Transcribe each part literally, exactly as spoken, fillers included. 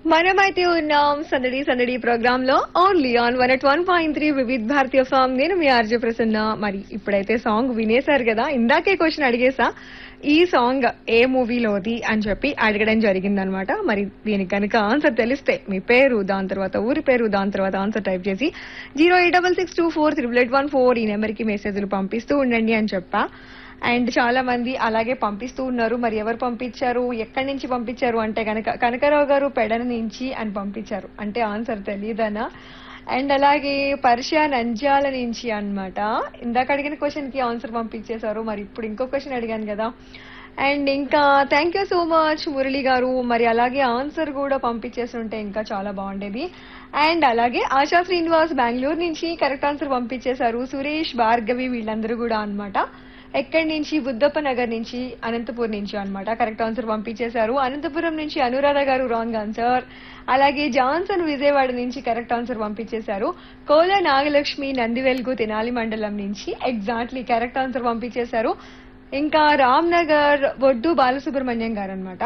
మనమైతే ఉన్నాం సందడి సందడి ప్రోగ్రామ్ లో only on one at one point three Vividh Bharatiya form. నేను మీ ఆర్జే ప్రసన్న. మరి ఇప్పుడైతే సాంగ్ వినేశారు కదా, ఇందాకే క్వశ్చన్ అడిగేసా ఈ సాంగ్ ఏ మూవీలోది అని చెప్పి అడగడం జరిగిందనమాట. మరి దీనికి కనుక ఆన్సర్ తెలిస్తే మీ పేరు, దాని తర్వాత ఊరి పేరు, దాని తర్వాత ఆన్సర్ టైప్ చేసి zero eight double six two four triple eight one four ఈ నెంబర్ కి మెసేజ్లు పంపిస్తూ ఉండండి అని చెప్పా. అండ్ చాలా మంది అలాగే పంపిస్తూ ఉన్నారు. మరి ఎవరు పంపించారు, ఎక్కడి నుంచి పంపించారు అంటే కనుక కనకరావు గారు పెడన నుంచి అని పంపించారు. అంటే ఆన్సర్ తెలియదనా. అండ్ అలాగే పర్షియా నంజాల నుంచి అన్నమాట. ఇందాక అడిగిన క్వశ్చన్ కి ఆన్సర్ పంపించేశారు. మరి ఇప్పుడు ఇంకో క్వశ్చన్ అడిగాను కదా. అండ్ ఇంకా thank you so much Murali గారు. మరి అలాగే ఆన్సర్ కూడా పంపించేస్తుంటే ఇంకా చాలా బాగుండేది. అండ్ అలాగే ఆశా శ్రీనివాస్ బెంగళూరు నుంచి కరెక్ట్ ఆన్సర్ పంపించేశారు. సురేష్ భార్గవి వీళ్ళందరూ కూడా అన్నమాట. ఎక్కడి నుంచి, బుద్ధప్ప నగర్ నుంచి, అనంతపూర్ నుంచి అన్నమాట. కరెక్ట్ ఆన్సర్ పంపించేశారు. అనంతపురం నుంచి అనురాధ గారు రాంగ్ ఆన్సర్. అలాగే జాన్సన్ విజయవాడ నుంచి కరెక్ట్ ఆన్సర్ పంపించేశారు. కోల నాగలక్ష్మి నందివెల్గు తెనాలి మండలం నుంచి ఎగ్జాక్ట్లీ కరెక్ట్ ఆన్సర్ పంపించేశారు. ఇంకా రామ్ నగర్ బొడ్డు బాలసుబ్రహ్మణ్యం గారు అనమాట.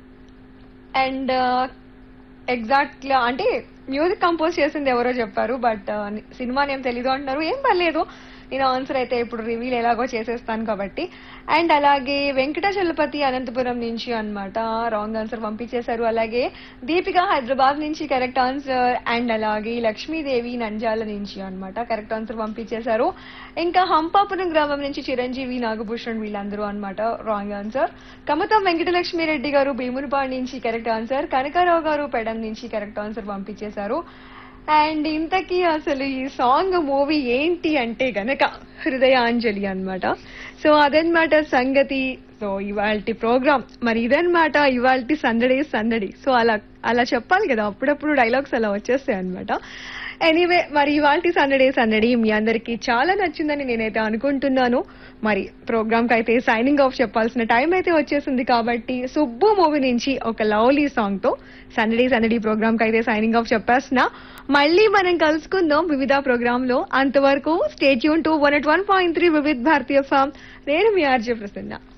అండ్ ఎగ్జాక్ట్ గా అంటే మ్యూజిక్ కంపోజ్ చేసింది ఎవరో చెప్పారు, బట్ సినిమా నేమ్ తెలీదు అంటున్నారు. ఏం పర్లేదు, నేను ఆన్సర్ అయితే ఇప్పుడు రివీల్ ఎలాగో చేసేస్తాను కాబట్టి. అండ్ అలాగే వెంకటాచలపతి అనంతపురం నుంచి అన్నమాట రాంగ్ ఆన్సర్ పంపించేశారు. అలాగే దీపిక హైదరాబాద్ నుంచి కరెక్ట్ ఆన్సర్. అండ్ అలాగే లక్ష్మీదేవి నంజాల నుంచి అన్నమాట కరెక్ట్ ఆన్సర్ పంపించేశారు. ఇంకా హంపాపురం గ్రామం నుంచి చిరంజీవి నాగభూషణ్ వీళ్ళందరూ అన్నమాట రాంగ్ ఆన్సర్. కమతం వెంకటలక్ష్మి రెడ్డి గారు భీమునిపాడు నుంచి కరెక్ట్ ఆన్సర్. కనకారావు గారు పెడం నుంచి కరెక్ట్ ఆన్సర్ పంపించేశారు. అండ్ ఇంతకీ అసలు ఈ సాంగ్ మూవీ ఏంటి అంటే గనక హృదయాంజలి అన్నమాట. సో అదనమాట సంగతి. సో ఇవాల్టి ప్రోగ్రామ్ మరి ఇదనమాట, ఇవాల్టి సందడి సందడి. సో అలా అలా చెప్పాలి కదా, అప్పుడప్పుడు డైలాగ్స్ అలా వచ్చేస్తాయి అనమాట. ఎనీవే, మరి ఇవాల్టి సందడి సందడి మీ అందరికి చాలా నచ్చిందని నేనైతే అనుకుంటున్నాను. మరి ప్రోగ్రామ్ కి అయితే సైనింగ్ ఆఫ్ చెప్పాల్సిన టైం అయితే వచ్చేసింది కాబట్టి సుబ్బు మూవీ నుంచి ఒక లవ్లీ సాంగ్ తో సందడి సందడి ప్రోగ్రామ్ కి అయితే సైనింగ్ ఆఫ్ చెప్పేస్తున్నా. మళ్ళీ మనం కలుసుకుందాం వివిధ ప్రోగ్రామ్ లో. అంతవరకు stay tune to one at one point three Vividh Bharatiya form. నేను మీ ఆర్జే ప్రసన్న.